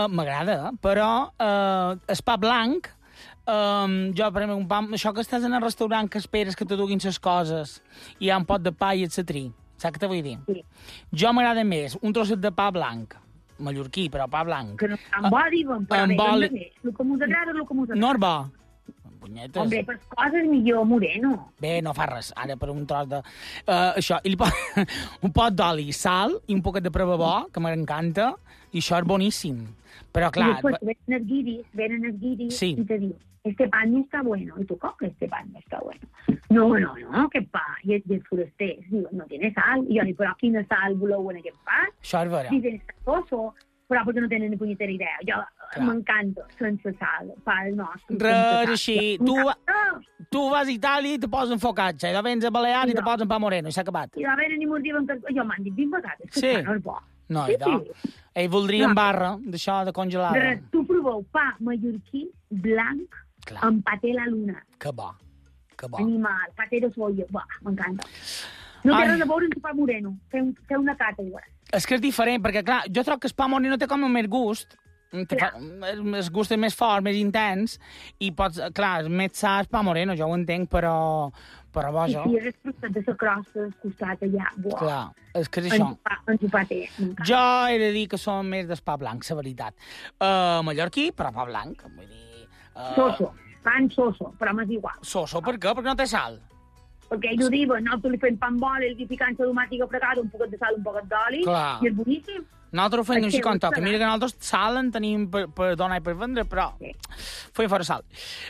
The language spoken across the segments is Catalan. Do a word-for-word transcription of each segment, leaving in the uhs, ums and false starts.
Uh, M'agrada, però uh, el pa blanc, um, jo, per exemple, un pa, això que estàs en el restaurant que esperes que te duguin les coses i hi ha un pot de pa i et satrí, saps què te vull dir? Sí. Jo m'agrada més un trosset de pa blanc, mallorquí, però pa blanc. Que no, amb oli, bon, però amb bé, oli. bé, el que m'us agrada, el que m'us agrada. No és bo. Punyetes. Hombre, per coses millor moreno. Bé, no fa res, ara per un tros de... Uh, això, i li po... un pot d'oli, sal i un poquet de prova bo, que m'encanta, i això és boníssim. Però, clar... Y después ven el guiris, ven el guiris Sí. y te digo, este pan no está bueno. Y tú, ¿cómo que este pan no está bueno? No, no, no, ¿qué pan? Y el, y el foraster, digo, no tiene sal. Y yo, ni però quina sal voleu en aquest pan? Això és vera. Dicen, está soso, però perquè no tenen ni punyetera idea. Jo Clar. m'encanta, sense sal, pa el nostre. Res així. Tu, M'encanta. tu vas a Itàlia i te posen focaccia, i de vens a Balear i te No. posen pa moreno, i s'ha acabat. I de venen i mos diuen que... Jo m'han dit vint vegades que Sí. sí. no és bo. No, Sí, i de... sí. Ell voldria en No. barra, d'això de congelada. De res, tu proveu pa mallorquí blanc Clar. amb paté la luna. Que bo, que bo. Animal, paté de soia. Buah, m'encanta. No té Ai. res a veure amb el pa moreno. Fer, un, fer una cata igual. És que és diferent, perquè, clar, jo trobo que el pa moreno té com un més gust, te fa, el gust és més fort, més intens, i pots, clar, és més sa el pa moreno, jo ho entenc, però, però bo, I jo... si hagués trosset de la crosta del costat allà, buah. Clar, és que és En això. el pa, en el paté, m'encanta. Jo he de dir que som més del pa blanc, la veritat. Uh, mallorquí, però pa blanc, vull dir... Uh, Soso, pan soso, però m'és igual. Soso, per què? Perquè no té sal. Perquè ells ho diuen, nosaltres li fem pa amb oli, li ficant la tomàtica fregada, un poquet de sal, un poquet d'oli, Clar. i és boníssim. Nosaltres ho fem És així que com gusta, toca. no? Mira que nosaltres sal en tenim per, per donar i per vendre, però Sí. fem fora sal.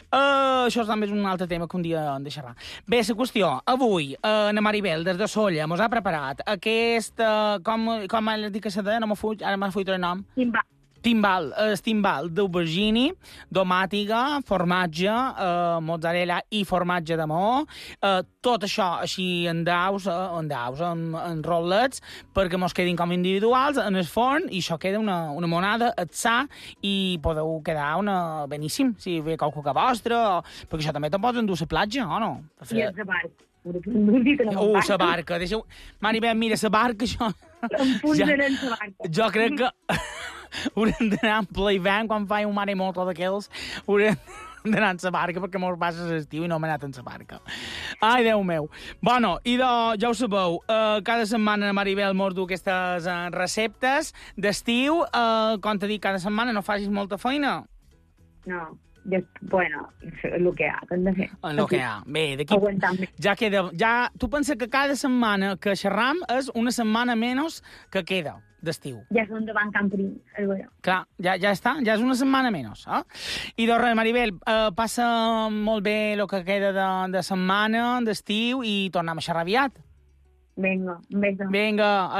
Uh, això també és un altre tema que un dia hem de xerrar. Bé, la qüestió, avui, uh, na Maribel, des de Solla, mos ha preparat aquest, uh, com, com he dit que se deia, no m'ho fuig, ara m'ha fuig el nom, Timba. timbal, el timbal d'aubergini, domàtiga, formatge, eh, mozzarella i formatge de maó, eh, tot això així en daus, eh, en daus, en, en rotllets, perquè mos quedin com individuals en el forn, i això queda una, una monada etsà, i podeu quedar una beníssim, si ve qualque vostre, o... perquè això també te pots endur a la platja, o no? I el barca. Vull dir que no Uh, me'n la barca, deixeu... Maribel, mira, la barca, això... Em punxaré en la barca. Jo crec que haurem d'anar en ple hivern, quan fa un maremoto d'aquells, haurem d'anar en la barca, perquè mos passa l'estiu i no hem anat en la barca. Ai, Déu meu. Bueno, i de, ja ho sabeu, eh, cada setmana Maribel mos du aquestes eh, receptes d'estiu. Eh, com t'he dit, cada setmana no facis molta feina. No, jo, bueno, el que hi ha, que hem de fer. En el que hi ha. Bé, d'aquí... Aguantant més. Ja queda... Ja, tu pensa que cada setmana que xerram és una setmana menys que queda d'estiu. Ja són davant Camp Prim, és vera. Clar, ja, ja està, ja és una setmana menys. Eh? I doncs res, Maribel, eh, passa molt bé el que queda de, de setmana, d'estiu, i tornem a xerrar aviat. Vinga, un beso. Vinga,